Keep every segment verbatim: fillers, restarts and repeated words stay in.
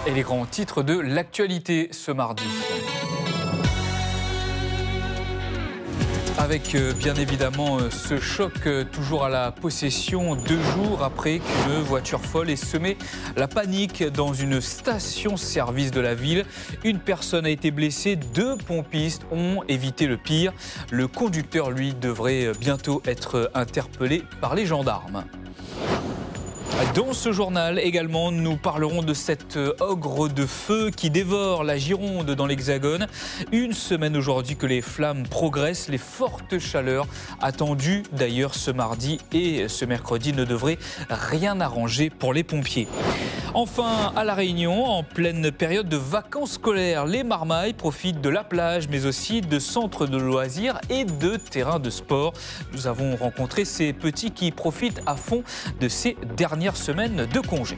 Et les grands titres de l'actualité ce mardi. Avec euh, bien évidemment euh, ce choc euh, toujours à la possession, deux jours après qu'une voiture folle ait semé la panique dans une station-service de la ville. Une personne a été blessée, deux pompistes ont évité le pire. Le conducteur, lui, devrait euh, bientôt être interpellé par les gendarmes. Dans ce journal également, nous parlerons de cet ogre de feu qui dévore la Gironde dans l'Hexagone. Une semaine aujourd'hui que les flammes progressent, les fortes chaleurs attendues d'ailleurs ce mardi et ce mercredi ne devraient rien arranger pour les pompiers. Enfin, à La Réunion, en pleine période de vacances scolaires, les marmailles profitent de la plage, mais aussi de centres de loisirs et de terrains de sport. Nous avons rencontré ces petits qui profitent à fond de ces dernières semaines de congé.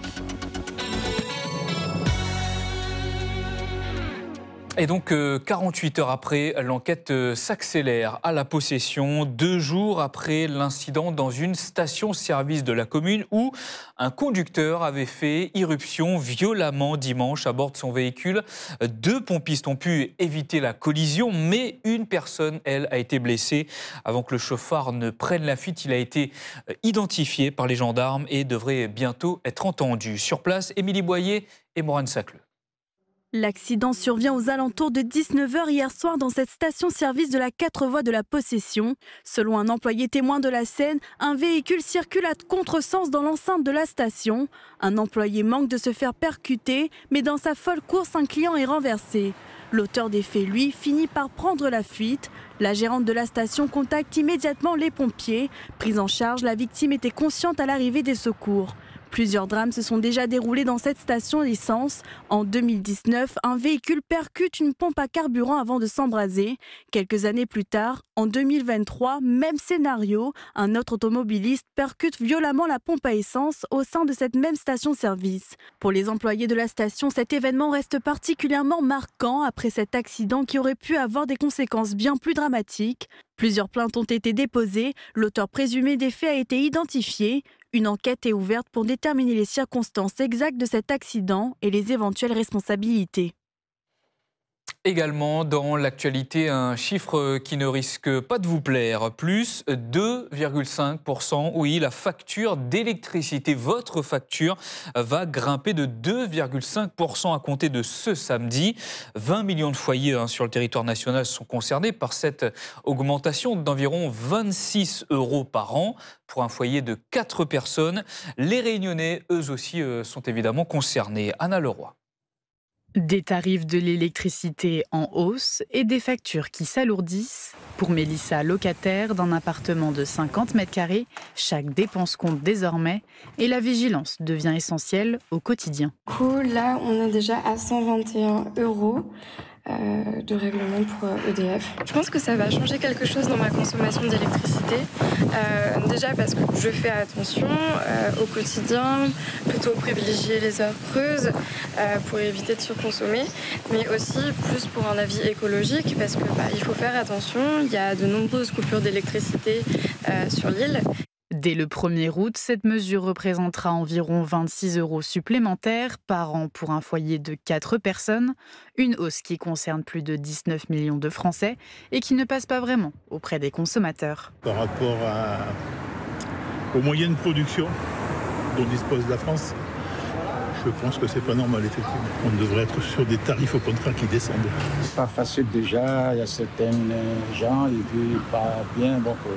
Et donc, euh, quarante-huit heures après, l'enquête euh, s'accélère à la possession, deux jours après l'incident dans une station-service de la commune où un conducteur avait fait irruption violemment dimanche à bord de son véhicule. Deux pompistes ont pu éviter la collision, mais une personne, elle, a été blessée. Avant que le chauffard ne prenne la fuite, il a été identifié par les gendarmes et devrait bientôt être entendu. Sur place, Émilie Boyer et Morane Sacleux. L'accident survient aux alentours de dix-neuf heures hier soir dans cette station-service de la quatre voies de la Possession. Selon un employé témoin de la scène, un véhicule circule à contresens dans l'enceinte de la station. Un employé manque de se faire percuter, mais dans sa folle course, un client est renversé. L'auteur des faits, lui, finit par prendre la fuite. La gérante de la station contacte immédiatement les pompiers. Prise en charge, la victime était consciente à l'arrivée des secours. Plusieurs drames se sont déjà déroulés dans cette station d'essence. En deux mille dix-neuf, un véhicule percute une pompe à carburant avant de s'embraser. Quelques années plus tard, en deux mille vingt-trois, même scénario, un autre automobiliste percute violemment la pompe à essence au sein de cette même station-service. Pour les employés de la station, cet événement reste particulièrement marquant après cet accident qui aurait pu avoir des conséquences bien plus dramatiques. Plusieurs plaintes ont été déposées, l'auteur présumé des faits a été identifié. Une enquête est ouverte pour déterminer les circonstances exactes de cet accident et les éventuelles responsabilités. Également dans l'actualité, un chiffre qui ne risque pas de vous plaire, plus deux virgule cinq pour cent. Oui, la facture d'électricité, votre facture, va grimper de deux virgule cinq pour cent à compter de ce samedi. vingt millions de foyers hein, sur le territoire national sont concernés par cette augmentation d'environ vingt-six euros par an pour un foyer de quatre personnes. Les Réunionnais, eux aussi, euh, sont évidemment concernés. Anna Leroy. Des tarifs de l'électricité en hausse et des factures qui s'alourdissent. Pour Mélissa, locataire d'un appartement de cinquante mètres carrés, chaque dépense compte désormais et la vigilance devient essentielle au quotidien. Du coup, là, on est déjà à cent vingt et un euros. Euh, de règlement pour euh, E D F. Je pense que ça va changer quelque chose dans ma consommation d'électricité. Euh, déjà parce que je fais attention euh, au quotidien, plutôt privilégier les heures creuses euh, pour éviter de surconsommer, mais aussi plus pour un avis écologique parce que bah, il faut faire attention. Il y a de nombreuses coupures d'électricité euh, sur l'île. Dès le premier août, cette mesure représentera environ vingt-six euros supplémentaires par an pour un foyer de quatre personnes, une hausse qui concerne plus de dix-neuf millions de Français et qui ne passe pas vraiment auprès des consommateurs. Par rapport à... aux moyennes de production dont dispose la France, je pense que c'est pas normal, effectivement. On devrait être sur des tarifs au contraire qui descendent. C'est pas facile déjà, il y a certains gens, ils vivent pas bien, donc... Euh...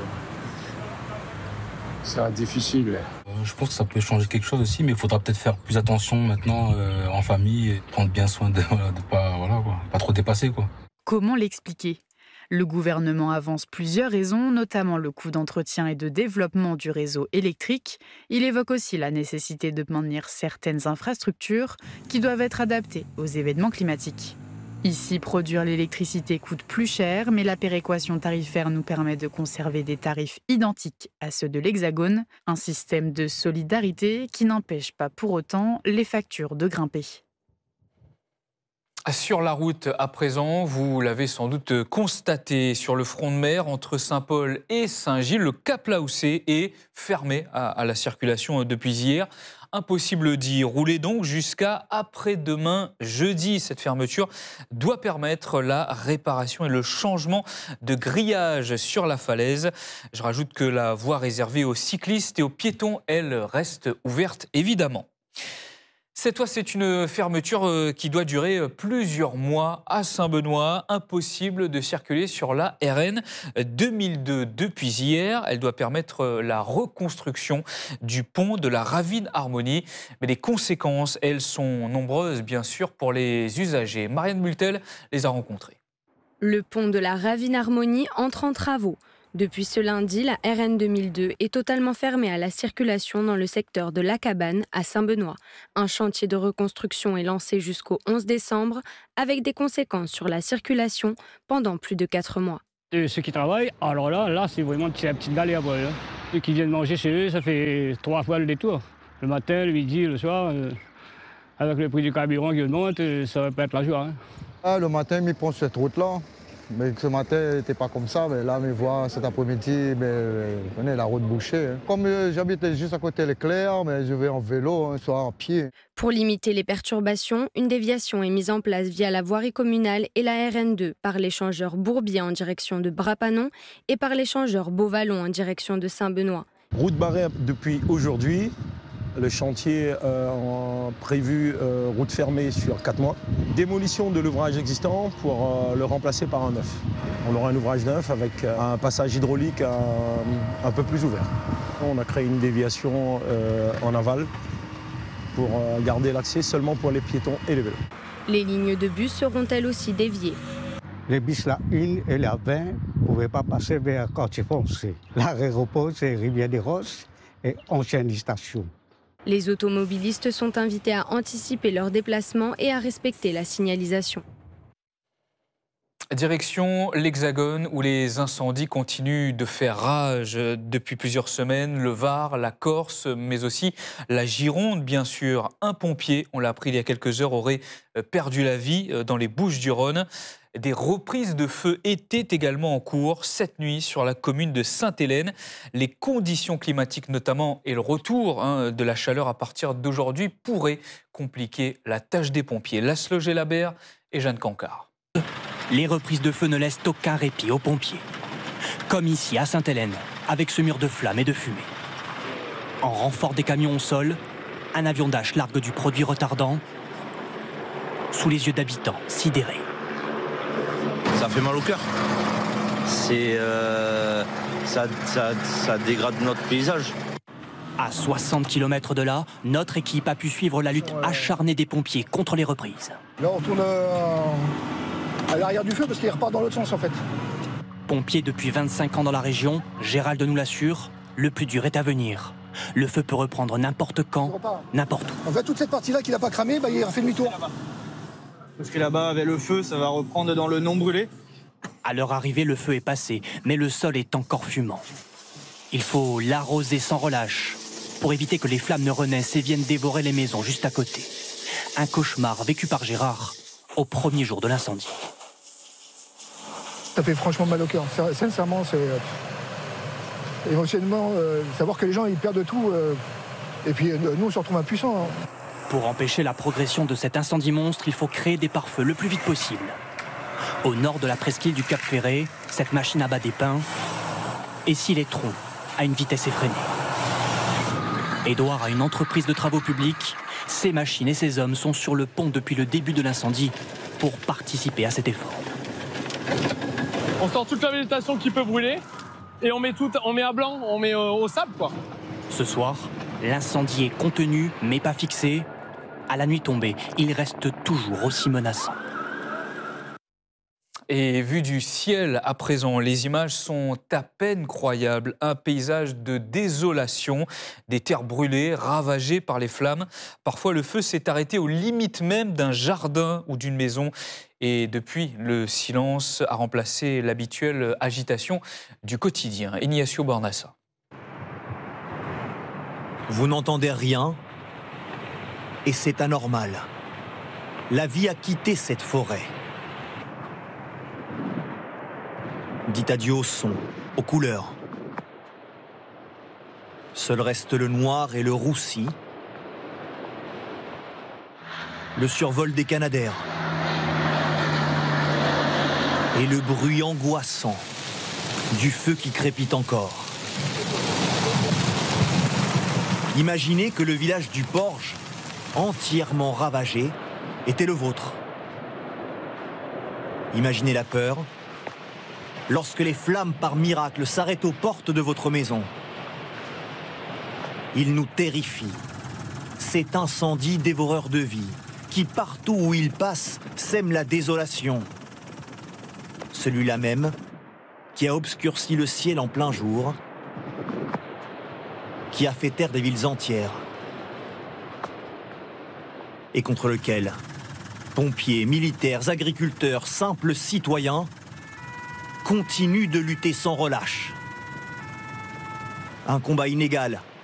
Ça sera difficile. Euh, je pense que ça peut changer quelque chose aussi, mais il faudra peut-être faire plus attention maintenant euh, en famille et prendre bien soin de ne voilà, pas, voilà, quoi, pas trop dépasser. Quoi. Comment l'expliquer ? Le gouvernement avance plusieurs raisons, notamment le coût d'entretien et de développement du réseau électrique. Il évoque aussi la nécessité de maintenir certaines infrastructures qui doivent être adaptées aux événements climatiques. Ici, produire l'électricité coûte plus cher, mais la péréquation tarifaire nous permet de conserver des tarifs identiques à ceux de l'Hexagone, un système de solidarité qui n'empêche pas pour autant les factures de grimper. Sur la route à présent, vous l'avez sans doute constaté, sur le front de mer entre Saint-Paul et Saint-Gilles, le Cap Laoussé est fermé à, à la circulation depuis hier. Impossible d'y rouler donc jusqu'à après-demain jeudi. Cette fermeture doit permettre la réparation et le changement de grillage sur la falaise. Je rajoute que la voie réservée aux cyclistes et aux piétons, elle, reste ouverte évidemment. Cette fois, c'est une fermeture qui doit durer plusieurs mois à Saint-Benoît. Impossible de circuler sur la R N deux mille deux depuis hier. Elle doit permettre la reconstruction du pont de la Ravine Harmonie. Mais les conséquences, elles, sont nombreuses, bien sûr, pour les usagers. Marianne Multel les a rencontrés. Le pont de la Ravine Harmonie entre en travaux. Depuis ce lundi, la R N deux mille deux est totalement fermée à la circulation dans le secteur de la Cabane à Saint-Benoît. Un chantier de reconstruction est lancé jusqu'au onze décembre avec des conséquences sur la circulation pendant plus de quatre mois. Et ceux qui travaillent, alors là, là c'est vraiment la petite galère. Hein. Ceux qui viennent manger chez eux, ça fait trois fois le détour. Le matin, le midi, le soir. Euh, avec le prix du carburant qui monte, ça va pas être la joie. Hein. Ah, le matin, ils prennent cette route-là. Mais ce matin, n'était pas comme ça. Mais là, me voit cet après-midi, on est la route bouchée. Comme euh, j'habite juste à côté de l'Éclair, mais je vais en vélo, hein, soit en pied. Pour limiter les perturbations, une déviation est mise en place via la voirie communale et la R N deux par l'échangeur Bourbier en direction de Brapanon et par l'échangeur Beauvallon en direction de Saint-Benoît. Route barrée depuis aujourd'hui. Le chantier euh, prévu, euh, route fermée sur quatre mois. Démolition de l'ouvrage existant pour euh, le remplacer par un neuf. On aura un ouvrage neuf avec un passage hydraulique un, un peu plus ouvert. On a créé une déviation euh, en aval pour euh, garder l'accès seulement pour les piétons et les vélos. Les lignes de bus seront elles aussi déviées. Les bus la une et la vingt ne pouvaient pas passer vers Cortier-Foncé. L'aéroport, c'est Rivière-des-Roses et ancienne station. Les automobilistes sont invités à anticiper leurs déplacements et à respecter la signalisation. Direction l'Hexagone où les incendies continuent de faire rage depuis plusieurs semaines. Le Var, la Corse, mais aussi la Gironde, bien sûr. Un pompier, on l'a appris il y a quelques heures, aurait perdu la vie dans les Bouches-du-Rhône. Des reprises de feu étaient également en cours cette nuit sur la commune de Sainte-Hélène. Les conditions climatiques notamment et le retour hein, de la chaleur à partir d'aujourd'hui pourraient compliquer la tâche des pompiers. Laszlo Gelabert et Jeanne Cancard. Les reprises de feu ne laissent aucun répit aux pompiers. Comme ici à Sainte-Hélène, avec ce mur de flammes et de fumée. En renfort des camions au sol, un avion Dash largue du produit retardant sous les yeux d'habitants sidérés. Ça fait mal au cœur. C'est, euh, ça, ça, ça dégrade notre paysage. À soixante kilomètres de là, notre équipe a pu suivre la lutte acharnée des pompiers contre les reprises. Là, on retourne à l'arrière du feu parce qu'il repart dans l'autre sens en fait. Pompier depuis vingt-cinq ans dans la région, Gérald nous l'assure, le plus dur est à venir. Le feu peut reprendre n'importe quand, n'importe où. En fait, toute cette partie-là qui n'a pas cramé, bah, il a fait demi-tour. Parce que là-bas, avec le feu, ça va reprendre dans le non brûlé. À leur arrivée, le feu est passé, mais le sol est encore fumant. Il faut l'arroser sans relâche pour éviter que les flammes ne renaissent et viennent dévorer les maisons juste à côté. Un cauchemar vécu par Gérard au premier jour de l'incendie. Ça fait franchement mal au cœur. Sincèrement, c'est euh, émotionnellement, euh, savoir que les gens ils perdent tout. Euh, et puis euh, nous, on se retrouve impuissants. Hein. Pour empêcher la progression de cet incendie monstre, il faut créer des pare-feux le plus vite possible. Au nord de la presqu'île du Cap Ferré, cette machine abat des pins et scie les troncs à une vitesse effrénée. Édouard a une entreprise de travaux publics. Ces machines et ces hommes sont sur le pont depuis le début de l'incendie pour participer à cet effort. On sort toute la végétation qui peut brûler et on met, tout, on met à blanc, on met au, au sable quoi. Ce soir, l'incendie est contenu mais pas fixé. À la nuit tombée, il reste toujours aussi menaçant. Et vu du ciel à présent, les images sont à peine croyables. Un paysage de désolation, des terres brûlées, ravagées par les flammes. Parfois, le feu s'est arrêté aux limites même d'un jardin ou d'une maison. Et depuis, le silence a remplacé l'habituelle agitation du quotidien. Ignacio Bornassa. Vous n'entendez rien et c'est anormal. La vie a quitté cette forêt. Dites adieu au son, aux couleurs. Seul reste le noir et le roussi le survol des Canadair et le bruit angoissant du feu qui crépite encore. Imaginez que le village du Porge, entièrement ravagé, était le vôtre. Imaginez la peur lorsque les flammes par miracle s'arrêtent aux portes de votre maison. Il nous terrifie. Cet incendie dévoreur de vie qui, partout où il passe, sème la désolation. Celui-là même qui a obscurci le ciel en plein jour, qui a fait taire des villes entières et contre lequel pompiers, militaires, agriculteurs, simples citoyens continuent de lutter sans relâche. Un combat inégal